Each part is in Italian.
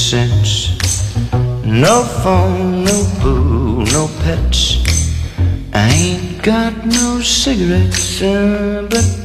sense. No phone, no boo, no pets. I ain't got no cigarettes, but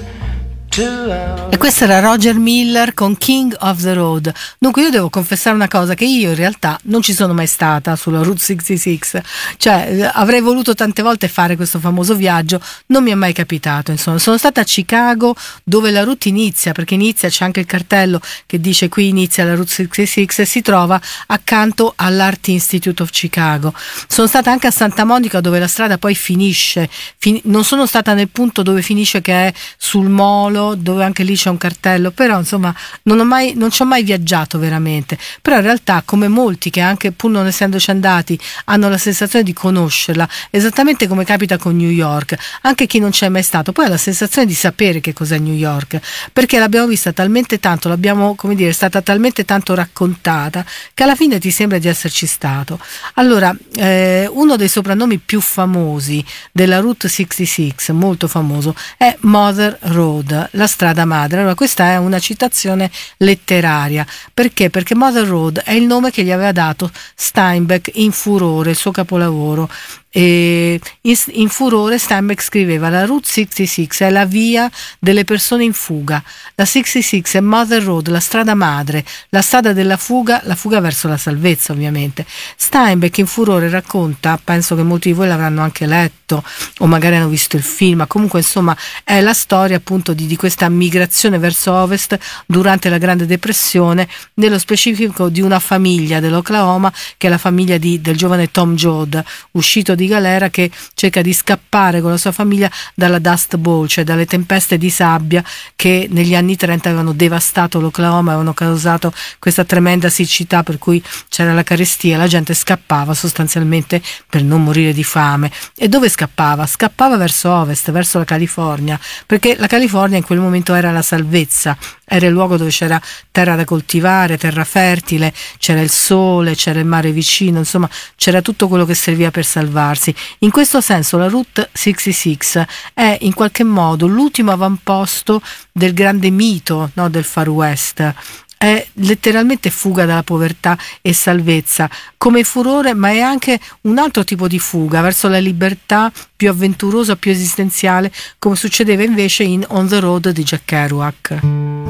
e questo era Roger Miller con King of the Road. Dunque io devo confessare una cosa, che io in realtà non ci sono mai stata sulla Route 66, cioè avrei voluto tante volte fare questo famoso viaggio, non mi è mai capitato. Insomma, sono stata a Chicago, dove la route inizia, perché inizia, c'è anche il cartello che dice qui inizia la Route 66 e si trova accanto all'Art Institute of Chicago. Sono stata anche a Santa Monica, dove la strada poi finisce, non sono stata nel punto dove finisce, che è sul molo, dove anche lì c'è un cartello, però insomma non ci ho mai viaggiato veramente. Però in realtà, come molti che anche pur non essendoci andati hanno la sensazione di conoscerla, esattamente come capita con New York, anche chi non c'è mai stato poi ha la sensazione di sapere che cos'è New York, perché l'abbiamo vista talmente tanto, l'abbiamo, come dire, è stata talmente tanto raccontata che alla fine ti sembra di esserci stato. Allora, uno dei soprannomi più famosi della Route 66, molto famoso, è Mother Road, la strada madre. Allora, questa è una citazione letteraria. Perché? Perché Mother Road è il nome che gli aveva dato Steinbeck in Furore, il suo capolavoro. E in Furore Steinbeck scriveva: la Route 66 è la via delle persone in fuga, la 66 è Mother Road, la strada madre, la strada della fuga, la fuga verso la salvezza, ovviamente. Steinbeck in Furore racconta, penso che molti di voi l'avranno anche letto o magari hanno visto il film, ma comunque insomma è la storia appunto di questa migrazione verso ovest durante la Grande Depressione, nello specifico di una famiglia dell'Oklahoma, che è la famiglia del giovane Tom Joad, uscito di galera, che cerca di scappare con la sua famiglia dalla Dust Bowl, cioè dalle tempeste di sabbia che negli anni 30 avevano devastato l'Oklahoma, avevano causato questa tremenda siccità per cui c'era la carestia, la gente scappava sostanzialmente per non morire di fame. E dove scappava? Scappava verso ovest, verso la California, perché la California in quel momento era la salvezza, era il luogo dove c'era terra da coltivare, terra fertile, c'era il sole, c'era il mare vicino, insomma c'era tutto quello che serviva per salvarsi. In questo senso la Route 66 è in qualche modo l'ultimo avamposto del grande mito, no, del Far West. È letteralmente fuga dalla povertà e salvezza, come Furore, ma è anche un altro tipo di fuga verso la libertà più avventurosa, più esistenziale, come succedeva invece in On the Road di Jack Kerouac.